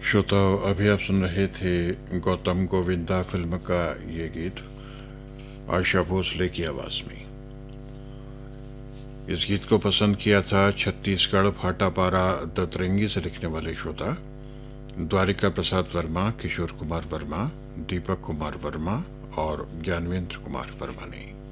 श्रोताओ, अभी आप सुन रहे थे गौतम गोविंदा फिल्म का ये गीत आशा भोसले की आवाज में। इस गीत को पसंद किया था छत्तीसगढ़ भाटापारा दतरंगी से लिखने वाले श्रोता द्वारिका प्रसाद वर्मा, किशोर कुमार वर्मा, दीपक कुमार वर्मा और ज्ञानवेंद्र कुमार वर्मा ने।